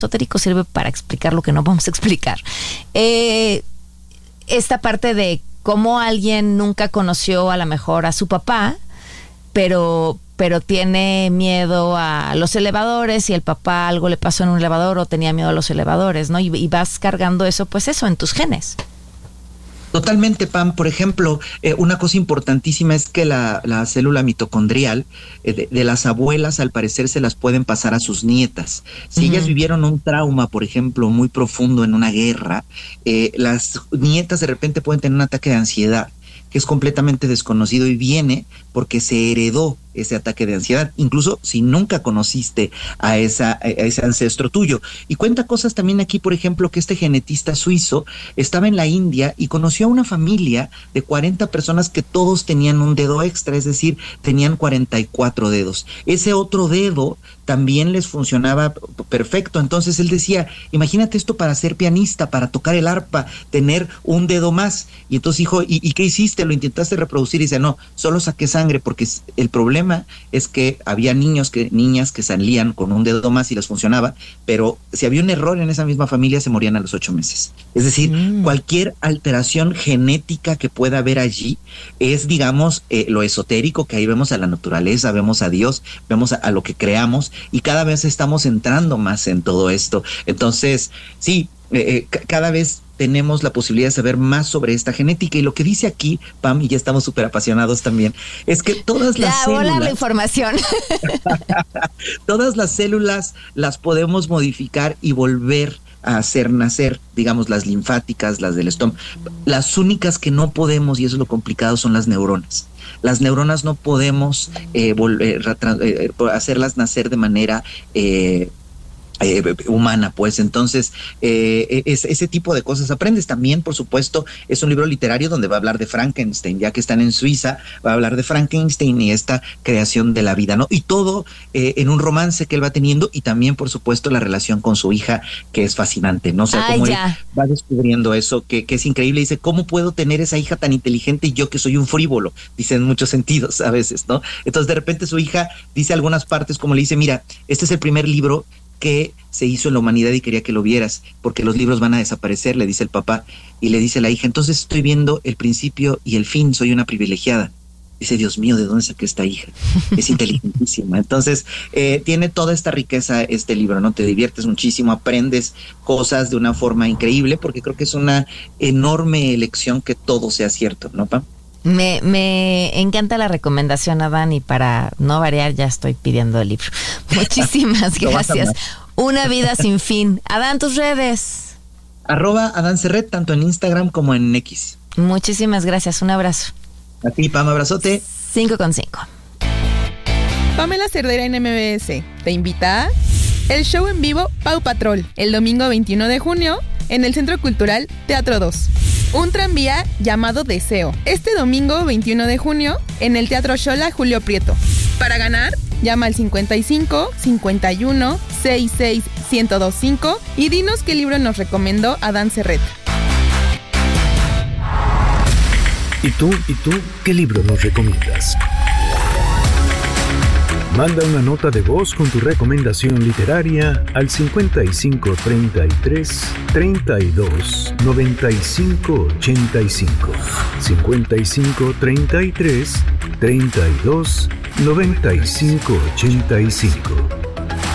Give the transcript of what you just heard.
esotérico sirve para explicar lo que no vamos a explicar. Esta parte de cómo alguien nunca conoció a lo mejor a su papá, pero tiene miedo a los elevadores y el papá algo le pasó en un elevador o tenía miedo a los elevadores, ¿no? Y vas cargando eso, pues eso, en tus genes. Totalmente, Pam. Por ejemplo, una cosa importantísima es que la célula mitocondrial de las abuelas, al parecer, se las pueden pasar a sus nietas. Si ellas vivieron un trauma, por ejemplo, muy profundo en una guerra, las nietas de repente pueden tener un ataque de ansiedad que es completamente desconocido y viene porque se heredó ese ataque de ansiedad, incluso si nunca conociste a ese ancestro tuyo. Y cuenta cosas también aquí, por ejemplo, que este genetista suizo estaba en la India y conoció a una familia de 40 personas que todos tenían un dedo extra, es decir, tenían 44 dedos. Ese otro dedo también les funcionaba perfecto. Entonces él decía, imagínate esto para ser pianista, para tocar el arpa, tener un dedo más. Y entonces dijo, ¿y qué hiciste? ¿Lo intentaste reproducir? Y dice, no, solo saqué sangre, porque el problema es que había niñas que salían con un dedo más y les funcionaba, pero si había un error en esa misma familia se morían a los 8 meses. Es decir, cualquier alteración genética que pueda haber allí es, digamos, lo esotérico, que ahí vemos a la naturaleza, vemos a Dios, vemos a lo que creamos, y cada vez estamos entrando más en todo esto. Entonces, sí, cada vez tenemos la posibilidad de saber más sobre esta genética, y lo que dice aquí, Pam, y ya estamos súper apasionados también, es que todas las células... la información. Todas las células las podemos modificar y volver a hacer nacer, digamos, las linfáticas, las del estómago. Las únicas que no podemos, y eso es lo complicado, son las neuronas. Las neuronas no podemos hacerlas nacer de manera... humana, pues. Entonces ese tipo de cosas aprendes. También, por supuesto, es un libro literario donde va a hablar de Frankenstein, ya que están en Suiza, va a hablar de Frankenstein y esta creación de la vida, ¿no? Y todo en un romance que él va teniendo, y también, por supuesto, la relación con su hija, que es fascinante, ¿no? O sea, cómo él va descubriendo eso, que es increíble. Dice, ¿cómo puedo tener esa hija tan inteligente y yo que soy un frívolo? Dice, en muchos sentidos a veces, ¿no? Entonces, de repente su hija dice algunas partes, como le dice, mira, este es el primer libro que se hizo en la humanidad y quería que lo vieras, porque los libros van a desaparecer, le dice el papá, y le dice la hija, entonces estoy viendo el principio y el fin, soy una privilegiada. Dice, Dios mío, ¿de dónde saqué esta hija? Es inteligentísima. Entonces, tiene toda esta riqueza este libro, ¿no? Te diviertes muchísimo, aprendes cosas de una forma increíble, porque creo que es una enorme elección que todo sea cierto, ¿no, Pam? Me encanta la recomendación, Adán, y para no variar ya estoy pidiendo el libro. Muchísimas gracias. Una vida sin fin. Adán, tus redes. @Adán Serret, tanto en Instagram como en X. Muchísimas gracias, un abrazo. A ti, Pam, abrazote. 5:5. Pamela Cerdeira en MBS te invita a el show en vivo Pau Patrol, el domingo 21 de junio en el Centro Cultural Teatro 2. Un tranvía llamado Deseo, este domingo 21 de junio en el Teatro Xola Julio Prieto. Para ganar, llama al 55 51 66 1025 y dinos qué libro nos recomendó Adán Serret. ¿Y tú qué libro nos recomiendas? Manda una nota de voz con tu recomendación literaria al 55 33 32 95 85. 55 33 32 95 85.